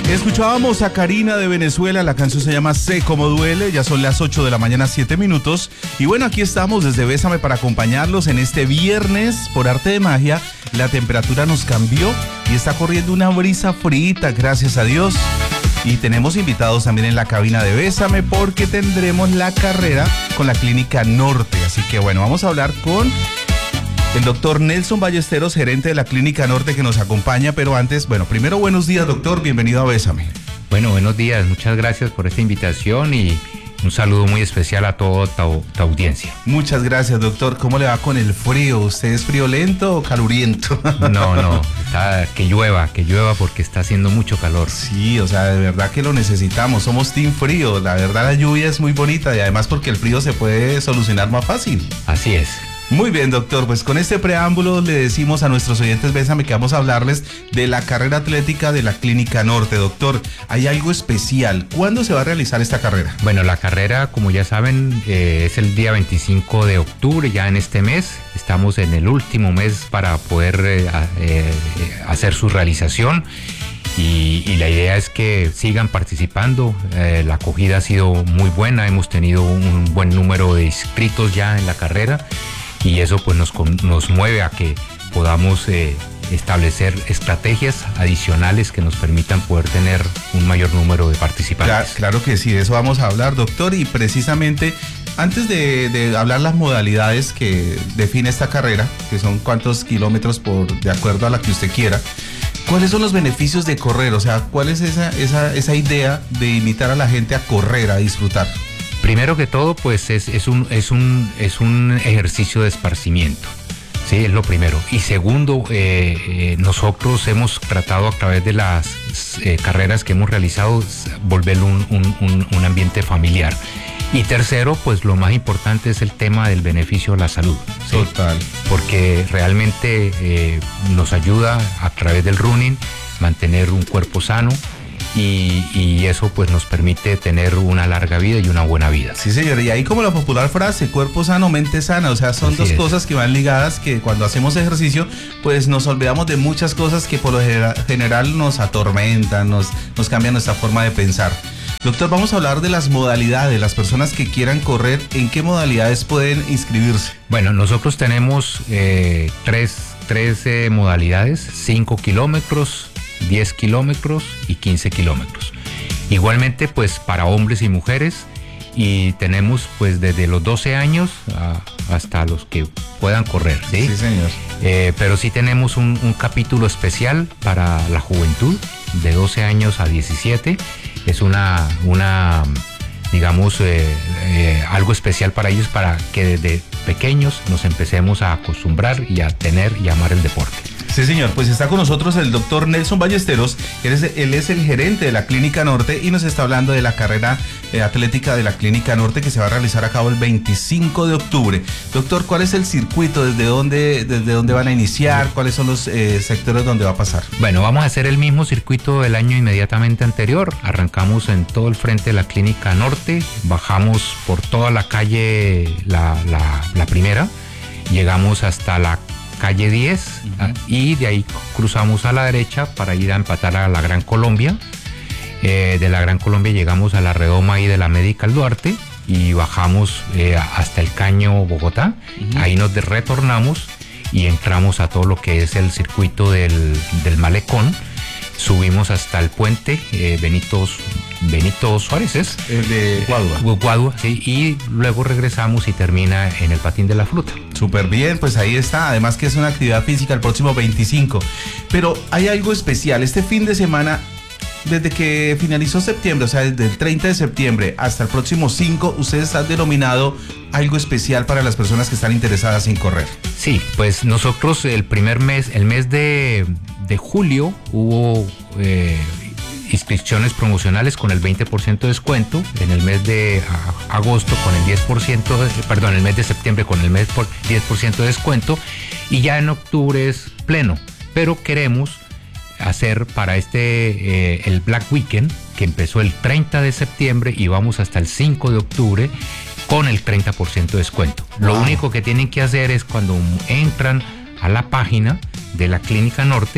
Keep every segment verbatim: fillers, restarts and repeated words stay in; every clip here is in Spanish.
Escuchábamos a Karina de Venezuela, la canción se llama Sé Cómo Duele, ya son las ocho de la mañana, siete minutos. Y bueno, aquí estamos desde Bésame para acompañarlos en este viernes. Por arte de magia, la temperatura nos cambió y está corriendo una brisa frita, gracias a Dios. Y tenemos invitados también en la cabina de Bésame porque tendremos la carrera con la Clínica Norte. Así que bueno, vamos a hablar con el doctor Nelson Ballesteros, gerente de la Clínica Norte, que nos acompaña, pero antes, bueno, primero buenos días, doctor, bienvenido a Bésame. Bueno, buenos días, muchas gracias por esta invitación y un saludo muy especial a toda tu, tu audiencia. Muchas gracias, doctor. ¿Cómo le va con el frío? ¿Usted es friolento o caluriento? No, no, está, que llueva, que llueva porque está haciendo mucho calor. Sí, o sea, de verdad que lo necesitamos, somos team frío, la verdad la lluvia es muy bonita y además porque el frío se puede solucionar más fácil. Así es. Muy bien, doctor, pues con este preámbulo le decimos a nuestros oyentes Bésame que vamos a hablarles de la carrera atlética de la Clínica Norte. Doctor, hay algo especial. ¿Cuándo se va a realizar esta carrera? Bueno, la carrera, como ya saben, eh, es el día veinticinco de octubre, ya en este mes. Estamos en el último mes para poder eh, eh, hacer su realización. Y, y la idea es que sigan participando. Eh, la acogida ha sido muy buena, hemos tenido un buen número de inscritos ya en la carrera. Y eso pues nos, nos mueve a que podamos eh, establecer estrategias adicionales que nos permitan poder tener un mayor número de participantes. Claro, claro que sí, de eso vamos a hablar, doctor, y precisamente antes de, de hablar las modalidades que define esta carrera, que son cuántos kilómetros por de acuerdo a la que usted quiera, ¿cuáles son los beneficios de correr? O sea, ¿cuál es esa, esa, esa idea de invitar a la gente a correr, a disfrutar? Primero que todo, pues es, es, un, es, un, es un ejercicio de esparcimiento, ¿sí? Es lo primero. Y segundo, eh, eh, nosotros hemos tratado a través de las eh, carreras que hemos realizado volver un, un, un, un ambiente familiar. Y tercero, pues lo más importante es el tema del beneficio a la salud, ¿sí? Total. Porque realmente eh, nos ayuda a través del running mantener un cuerpo sano. Y, y eso pues nos permite tener una larga vida y una buena vida. Sí, señor, y ahí como la popular frase, cuerpo sano, mente sana, o sea, son Así dos es. cosas que van ligadas, que cuando hacemos ejercicio, pues nos olvidamos de muchas cosas que por lo general nos atormentan, nos, nos cambian nuestra forma de pensar. Doctor, vamos a hablar de las modalidades, las personas que quieran correr, ¿en qué modalidades pueden inscribirse? Bueno, nosotros tenemos eh, tres, tres eh, modalidades, cinco kilómetros, diez kilómetros y quince kilómetros. Igualmente pues para hombres y mujeres, y tenemos pues desde los doce años a, hasta los que puedan correr, ¿sí? Sí, señor. Eh, pero sí tenemos un, un capítulo especial para la juventud de doce años a diecisiete. Es una, una digamos, eh, eh, algo especial para ellos, para que desde pequeños nos empecemos a acostumbrar y a tener y amar el deporte. Sí, señor, pues está con nosotros el doctor Nelson Ballesteros, él es, él es el gerente de la Clínica Norte y nos está hablando de la carrera eh, atlética de la Clínica Norte que se va a realizar a cabo el veinticinco de octubre. Doctor, ¿cuál es el circuito? ¿Desde dónde, desde dónde van a iniciar? ¿Cuáles son los eh, sectores donde va a pasar? Bueno, vamos a hacer el mismo circuito del año inmediatamente anterior. Arrancamos en todo el frente de la Clínica Norte, bajamos por toda la calle, la, la, la primera, llegamos hasta la calle diez, uh-huh. Y de ahí cruzamos a la derecha para ir a empatar a la Gran Colombia. Eh, de la Gran Colombia llegamos a la redoma y de la Medical Duarte y bajamos eh, hasta el Caño Bogotá. Uh-huh. Ahí nos retornamos y entramos a todo lo que es el circuito del, del Malecón. Subimos hasta el puente eh, Benito, Benito Suárez, ¿es? El de Guadua. Guadua, sí, y luego regresamos y termina en el Patín de la Fruta. Súper bien, pues ahí está. Además que es una actividad física el próximo veinticinco. Pero hay algo especial. Este fin de semana, desde que finalizó septiembre, o sea, desde el treinta de septiembre hasta el próximo cinco, ustedes han denominado algo especial para las personas que están interesadas en correr. Sí, pues nosotros el primer mes, el mes de, de julio, hubo eh, inscripciones promocionales con el veinte por ciento de descuento, en el mes de a, agosto con el diez por ciento, de, perdón, el mes de septiembre con el mes por diez por ciento de descuento, y ya en octubre es pleno, pero queremos hacer para este eh, el Black Weekend, que empezó el treinta de septiembre y vamos hasta el cinco de octubre con el treinta por ciento de descuento. Wow. Lo único que tienen que hacer es, cuando entran a la página de la Clínica Norte,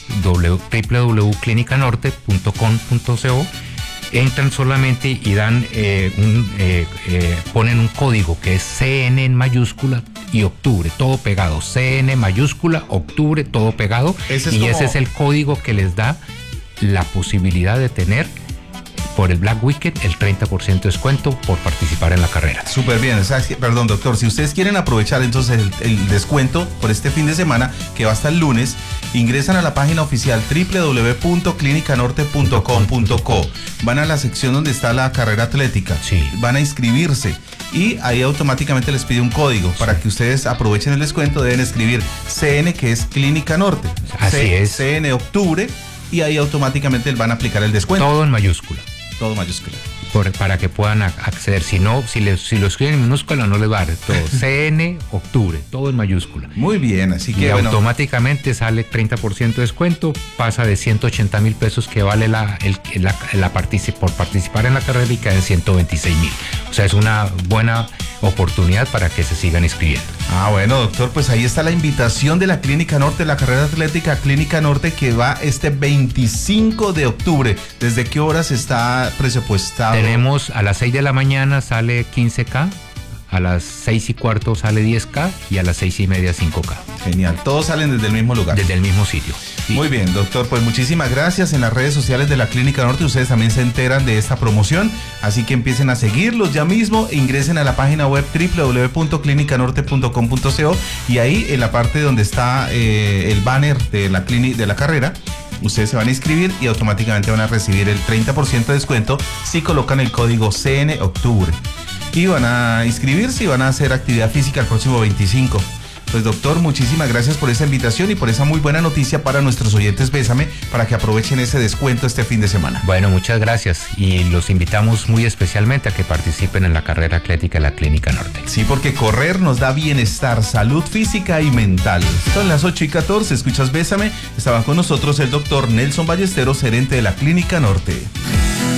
w w w punto clínica norte punto com punto co. Entran solamente y dan eh, un, eh, eh, ponen un código que es C N en mayúscula y octubre, todo pegado. C N mayúscula, octubre, todo pegado. Ese es y como... ese es el código que les da la posibilidad de tener por el Black Weekend el treinta por ciento de descuento por participar en la carrera. Súper bien, o sea, perdón doctor, si ustedes quieren aprovechar entonces el, el descuento por este fin de semana que va hasta el lunes, ingresan a la página oficial w w w punto clínica norte punto com punto co, van a la sección donde está la carrera atlética, sí. van a inscribirse y ahí automáticamente les pide un código, sí. Para que ustedes aprovechen el descuento deben escribir C N, que es Clínica Norte, así C es, C N octubre, y ahí automáticamente van a aplicar el descuento. Todo en mayúscula. Todo mayúscula. Por, para que puedan acceder. Si no, si, les, si lo escriben en minúscula no les va a dar todo. C N octubre, todo en mayúscula. Muy bien, así que y bueno, automáticamente sale treinta por ciento de descuento, pasa de ciento ochenta mil pesos que vale la, el, la, la particip, por participar en la carrera y cae en ciento veintiséis mil. O sea, es una buena oportunidad para que se sigan inscribiendo. Ah, bueno, doctor, pues ahí está la invitación de la Clínica Norte, la carrera atlética Clínica Norte, que va este veinticinco de octubre. ¿Desde qué horas está presupuestado? Tenemos a las seis de la mañana sale quince K, a las seis y cuarto sale diez K y a las seis y media cinco K. Genial, todos salen desde el mismo lugar. Desde el mismo sitio. Sí. Muy bien, doctor, pues muchísimas gracias. En las redes sociales de la Clínica Norte ustedes también se enteran de esta promoción, así que empiecen a seguirlos ya mismo, e ingresen a la página web w w w punto clínica norte punto com punto co y ahí en la parte donde está eh, el banner de la, de la carrera, ustedes se van a inscribir y automáticamente van a recibir el treinta por ciento de descuento si colocan el código C N octubre. Y van a inscribirse y van a hacer actividad física el próximo veinticinco. Pues doctor, muchísimas gracias por esa invitación y por esa muy buena noticia para nuestros oyentes Bésame, para que aprovechen ese descuento este fin de semana. Bueno, muchas gracias y los invitamos muy especialmente a que participen en la carrera atlética de la Clínica Norte. Sí, porque correr nos da bienestar, salud física y mental. Son las ocho y catorce, escuchas Bésame, estaban con nosotros el doctor Nelson Ballesteros, gerente de la Clínica Norte.